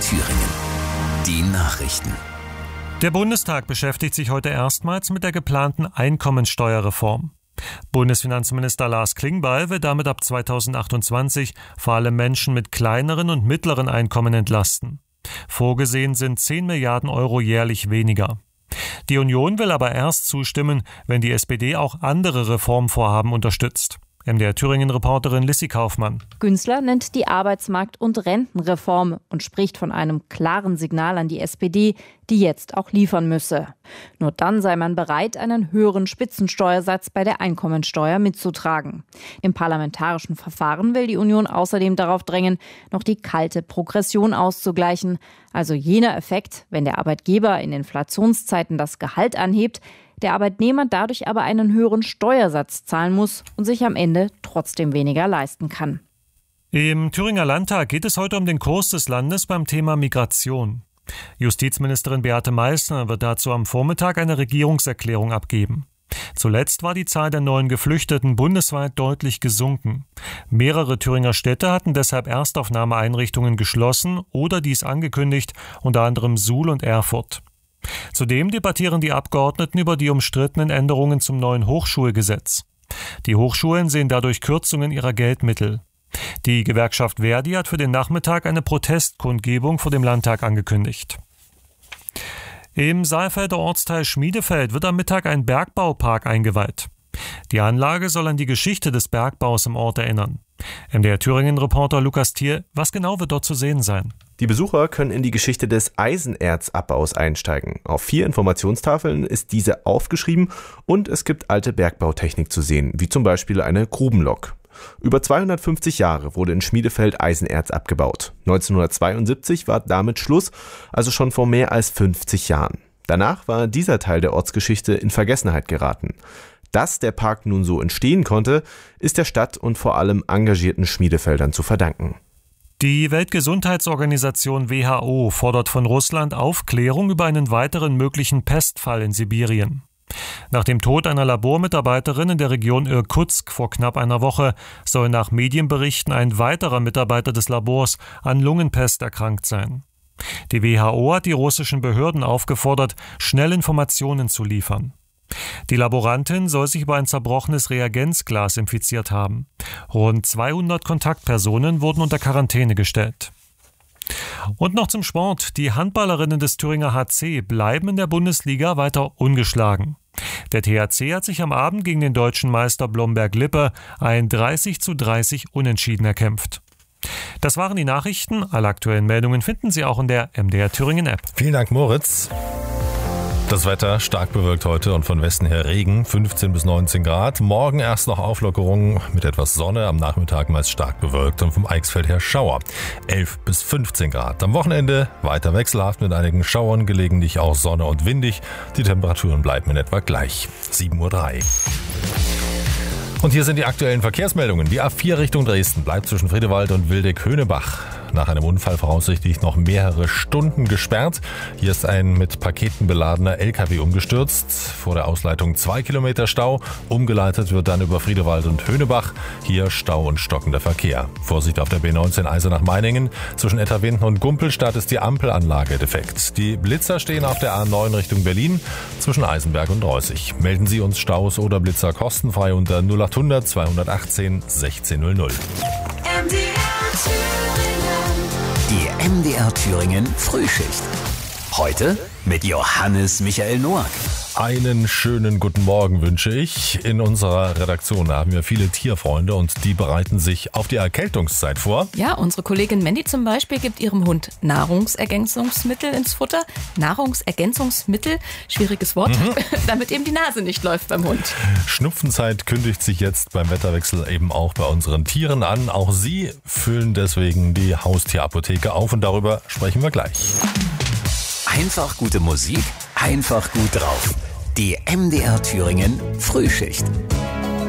Thüringen. Die Nachrichten. Der Bundestag beschäftigt sich heute erstmals mit der geplanten Einkommensteuerreform. Bundesfinanzminister Lars Klingbeil will damit ab 2028 vor allem Menschen mit kleineren und mittleren Einkommen entlasten. Vorgesehen sind 10 Milliarden Euro jährlich weniger. Die Union will aber erst zustimmen, wenn die SPD auch andere Reformvorhaben unterstützt. MDR Thüringen-Reporterin Lissy Kaufmann. Günzler nennt die Arbeitsmarkt- und Rentenreform und spricht von einem klaren Signal an die SPD, die jetzt auch liefern müsse. Nur dann sei man bereit, einen höheren Spitzensteuersatz bei der Einkommensteuer mitzutragen. Im parlamentarischen Verfahren will die Union außerdem darauf drängen, noch die kalte Progression auszugleichen, also jener Effekt, wenn der Arbeitgeber in Inflationszeiten das Gehalt anhebt, der Arbeitnehmer dadurch aber einen höheren Steuersatz zahlen muss und sich am Ende trotzdem weniger leisten kann. Im Thüringer Landtag geht es heute um den Kurs des Landes beim Thema Migration. Justizministerin Beate Meißner wird dazu am Vormittag eine Regierungserklärung abgeben. Zuletzt war die Zahl der neuen Geflüchteten bundesweit deutlich gesunken. Mehrere Thüringer Städte hatten deshalb Erstaufnahmeeinrichtungen geschlossen oder dies angekündigt, unter anderem Suhl und Erfurt. Zudem debattieren die Abgeordneten über die umstrittenen Änderungen zum neuen Hochschulgesetz. Die Hochschulen sehen dadurch Kürzungen ihrer Geldmittel. Die Gewerkschaft Verdi hat für den Nachmittag eine Protestkundgebung vor dem Landtag angekündigt. Im Saalfelder Ortsteil Schmiedefeld wird am Mittag ein Bergbaupark eingeweiht. Die Anlage soll an die Geschichte des Bergbaus im Ort erinnern. MDR Thüringen-Reporter Lukas Thier, was genau wird dort zu sehen sein? Die Besucher können in die Geschichte des Eisenerzabbaus einsteigen. Auf 4 Informationstafeln ist diese aufgeschrieben und es gibt alte Bergbautechnik zu sehen, wie zum Beispiel eine Grubenlok. Über 250 Jahre wurde in Schmiedefeld Eisenerz abgebaut. 1972 war damit Schluss, also schon vor mehr als 50 Jahren. Danach war dieser Teil der Ortsgeschichte in Vergessenheit geraten. Dass der Park nun so entstehen konnte, ist der Stadt und vor allem engagierten Schmiedefeldern zu verdanken. Die Weltgesundheitsorganisation WHO fordert von Russland Aufklärung über einen weiteren möglichen Pestfall in Sibirien. Nach dem Tod einer Labormitarbeiterin in der Region Irkutsk vor knapp einer Woche soll nach Medienberichten ein weiterer Mitarbeiter des Labors an Lungenpest erkrankt sein. Die WHO hat die russischen Behörden aufgefordert, schnell Informationen zu liefern. Die Laborantin soll sich über ein zerbrochenes Reagenzglas infiziert haben. Rund 200 Kontaktpersonen wurden unter Quarantäne gestellt. Und noch zum Sport. Die Handballerinnen des Thüringer HC bleiben in der Bundesliga weiter ungeschlagen. Der THC hat sich am Abend gegen den deutschen Meister Blomberg-Lippe ein 30:30 Unentschieden erkämpft. Das waren die Nachrichten. Alle aktuellen Meldungen finden Sie auch in der MDR Thüringen App. Vielen Dank, Moritz. Das Wetter stark bewölkt heute und von Westen her Regen, 15 bis 19 Grad. Morgen erst noch Auflockerung mit etwas Sonne, am Nachmittag meist stark bewölkt und vom Eichsfeld her Schauer, 11 bis 15 Grad. Am Wochenende weiter wechselhaft mit einigen Schauern, gelegentlich auch Sonne und windig. Die Temperaturen bleiben in etwa gleich, 7:03 Uhr. Und hier sind die aktuellen Verkehrsmeldungen. Die A4 Richtung Dresden bleibt zwischen Friedewald und Wildeck-Höhnebach nach einem Unfall voraussichtlich noch mehrere Stunden gesperrt. Hier ist ein mit Paketen beladener LKW umgestürzt. Vor der Ausleitung 2 Kilometer Stau. Umgeleitet wird dann über Friedewald und Höhnebach. Hier Stau und stockender Verkehr. Vorsicht auf der B19 Eisenach-Meiningen. Zwischen Etterwinden und Gumpelstadt ist die Ampelanlage defekt. Die Blitzer stehen auf der A9 Richtung Berlin zwischen Eisenberg und Reußig. Melden Sie uns Staus oder Blitzer kostenfrei unter 0800 218 1600. Die MDR Thüringen Frühschicht. Heute mit Johannes Michael Noack. Einen schönen guten Morgen wünsche ich. In unserer Redaktion haben wir viele Tierfreunde und die bereiten sich auf die Erkältungszeit vor. Ja, unsere Kollegin Mandy zum Beispiel gibt ihrem Hund Nahrungsergänzungsmittel ins Futter. Nahrungsergänzungsmittel, schwieriges Wort, damit eben die Nase nicht läuft beim Hund. Schnupfenzeit kündigt sich jetzt beim Wetterwechsel eben auch bei unseren Tieren an. Auch sie füllen deswegen die Haustierapotheke auf und darüber sprechen wir gleich. Einfach gute Musik, einfach gut drauf. Die MDR Thüringen Frühschicht.